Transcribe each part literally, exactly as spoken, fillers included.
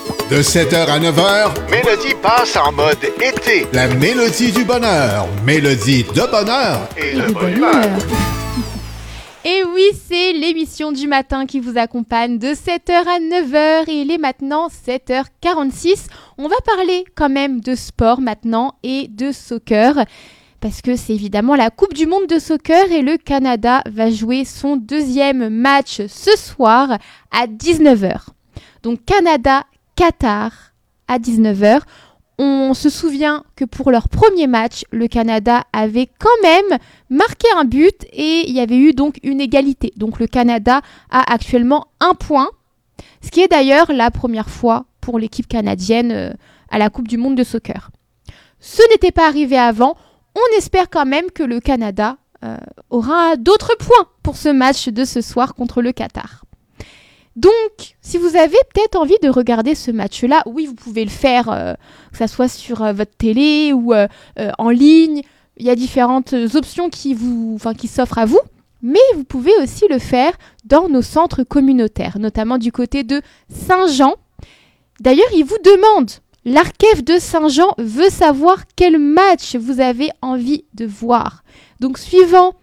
De sept heures à neuf heures, Mélodie passe en mode été. la mélodie du bonheur. Mélodie de bonheur. Et de bonne humeur. Et oui, c'est l'émission du matin qui vous accompagne de sept heures à neuf heures et il est maintenant sept heures quarante-six. On va parler quand même de sport maintenant et de soccer parce que c'est évidemment la Coupe du monde de soccer et le Canada va jouer son deuxième match ce soir à dix-neuf heures. Donc Canada-Qatar à dix-neuf heures. On se souvient que pour leur premier match, le Canada avait quand même marqué un but et il y avait eu donc une égalité. Donc le Canada a actuellement un point, ce qui est d'ailleurs la première fois pour l'équipe canadienne euh, à la Coupe du monde de soccer. Ce n'était pas arrivé avant. On espère quand même que le Canada euh, aura d'autres points pour ce match de ce soir contre le Qatar. Donc, si vous avez peut-être envie de regarder ce match-là, oui, vous pouvez le faire, euh, que ça soit sur euh, votre télé ou euh, euh, en ligne. Il y a différentes options qui, vous, enfin, qui s'offrent à vous. Mais vous pouvez aussi le faire dans nos centres communautaires, notamment du côté de Saint-Jean. D'ailleurs, ils vous demandent, l'Arkef de Saint-Jean veut savoir quel match vous avez envie de voir. Donc, suivant,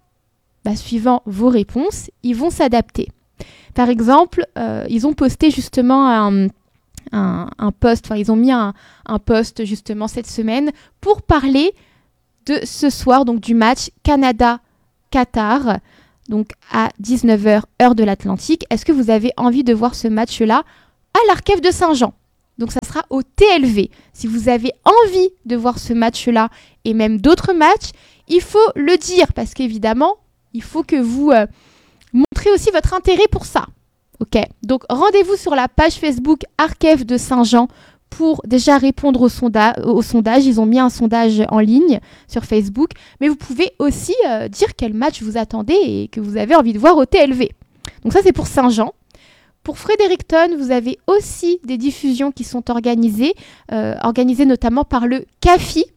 bah, suivant vos réponses, ils vont s'adapter. Par exemple, euh, ils ont posté justement un, un, un post, enfin ils ont mis un, un post justement cette semaine pour parler de ce soir, donc du match Canada-Qatar, donc à dix-neuf heures, heure de l'Atlantique. Est-ce que vous avez envie de voir ce match-là à l'Arkef de Saint-Jean ? Donc ça sera au T L V. Si vous avez envie de voir ce match-là et même d'autres matchs, il faut le dire parce qu'évidemment, il faut que vous... Euh, montrez aussi votre intérêt pour ça. Ok, donc rendez-vous sur la page Facebook Arkef de Saint-Jean pour déjà répondre au, sonda- au sondage. Ils ont mis un sondage en ligne sur Facebook, mais vous pouvez aussi euh, dire quel match vous attendez et que vous avez envie de voir au T L V. Donc ça, c'est pour Saint-Jean. Pour Fredericton, vous avez aussi des diffusions qui sont organisées, euh, organisées notamment par le C A F I,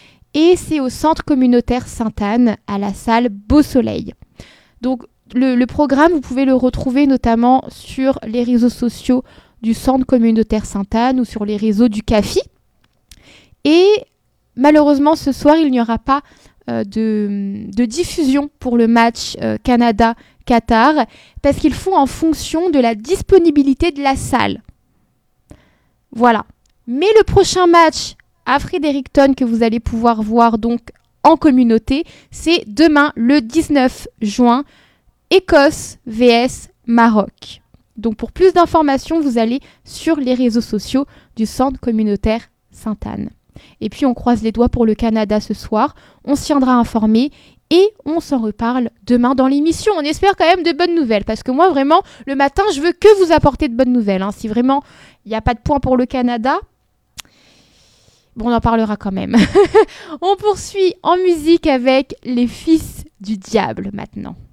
et c'est au centre communautaire Sainte-Anne, à la salle Beau Soleil. Donc, Le, le programme, vous pouvez le retrouver notamment sur les réseaux sociaux du Centre communautaire Sainte-Anne ou sur les réseaux du C A F I. Et malheureusement, ce soir, il n'y aura pas euh, de, de diffusion pour le match euh, Canada-Qatar parce qu'ils font en fonction de la disponibilité de la salle. Voilà. Mais le prochain match à Fredericton que vous allez pouvoir voir donc en communauté, c'est demain, le dix-neuf juin, Écosse vs Maroc. Donc pour plus d'informations, vous allez sur les réseaux sociaux du Centre communautaire Sainte-Anne. Et puis on croise les doigts pour le Canada ce soir. On se tiendra informé et on s'en reparle demain dans l'émission. On espère quand même de bonnes nouvelles parce que moi vraiment, le matin, je veux que vous apporter de bonnes nouvelles. Hein. Si vraiment il n'y a pas de point pour le Canada, bon, on en parlera quand même. On poursuit en musique avec les Fils du Diable maintenant.